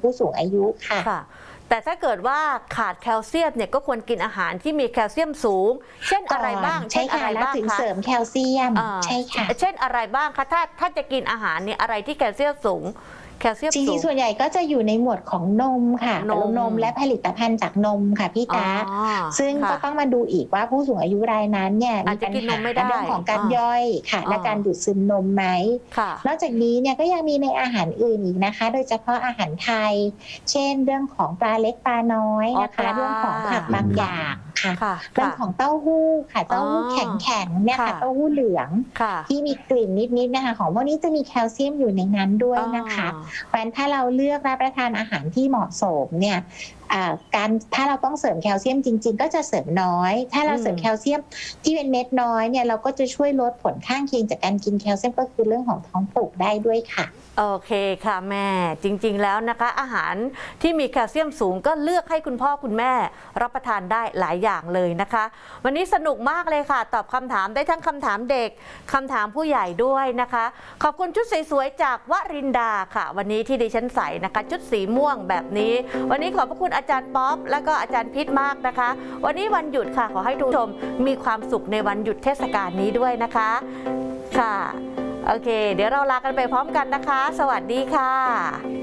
ผู้สูงอายุค่ะแต่ถ้าเกิดว่าขาดแคลเซียมเนี่ยก็ควรกินอาหารที่มีแคลเซียมสูงเช่นอะไรบ้างใช่ค่ะแล้วถึงเสริมแคลเซียมใช่ค่ะเช่นอะไรบ้างคะถ้าจะกินอาหารเนี่ยอะไรที่แคลเซียมสูงจริงๆส่วนใหญ่ก็จะอยู่ในหมวดของนมค่ะนมและผลิตภัณฑ์จากนมค่ะพี่ตาซึ่งก็ต้องมาดูอีกว่าผู้สูงอายุรายนั้นเนี่ยมีปัญหาเรื่องของการย่อยค่ะและการดูดซึมนมไหมนอกจากนี้เนี่ยก็ยังมีในอาหารอื่นอีกนะคะโดยเฉพาะอาหารไทยเช่นเรื่องของปลาเล็กปลาน้อยนะคะเรื่องของผักบางอย่างค่ะเรื่องของเต้าหู้ค่ะเต้าหู้แข็งๆเนี่ยค่ะเต้าหู้เหลืองที่มีกลิ่นนิดๆนะคะของพวกนี้จะมีแคลเซียมอยู่ในนั้นด้วยนะคะเพราะฉะนั้นถ้าเราเลือกรับประทานอาหารที่เหมาะสมเนี่ยถ้าเราต้องเสริมแคลเซียมจริงๆก็จะเสริมน้อยถ้าเราเสริมแคลเซียมที่เป็นเม็ดน้อยเนี่ยเราก็จะช่วยลดผลข้างเคียงจากการกินแคลเซียมก็คือเรื่องของท้องผูกได้ด้วยค่ะโอเคค่ะแม่จริงๆแล้วนะคะอาหารที่มีแคลเซียมสูงก็เลือกให้คุณพ่อคุณแม่รับประทานได้หลายอย่างเลยนะคะวันนี้สนุกมากเลยค่ะตอบคำถามได้ทั้งคำถามเด็กคำถามผู้ใหญ่ด้วยนะคะขอบคุณชุดสวยๆจากวรินดาค่ะวันนี้ที่ดิฉันใส่นะคะชุดสีม่วงแบบนี้วันนี้ขอบพระคุณอาจารย์ป๊อปและก็อาจารย์พิษมากนะคะวันนี้วันหยุดค่ะขอให้ทุกชมมีความสุขในวันหยุดเทศกาลนี้ด้วยนะคะค่ะโอเคเดี๋ยวเราลากันไปพร้อมกันนะคะสวัสดีค่ะ